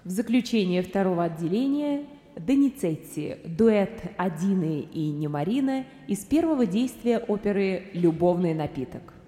В заключение второго отделения Доницетти, дуэт Адины и Немарина из первого действия оперы «Любовный напиток».